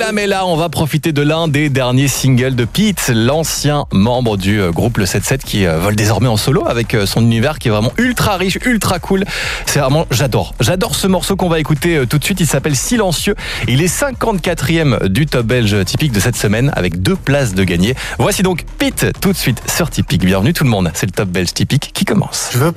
mais là, on va profiter de l'un des derniers singles de Pete, l'ancien membre du groupe Le 7-7 qui vole désormais en solo avec son univers qui est vraiment ultra riche, ultra cool. C'est vraiment, j'adore ce morceau qu'on va écouter tout de suite. Il s'appelle Silencieux. Il est 54e du top belge typique de cette semaine avec 2 places de gagné. Voici donc Pete tout de suite sur Typique. Bienvenue tout le monde, c'est le top belge typique qui commence.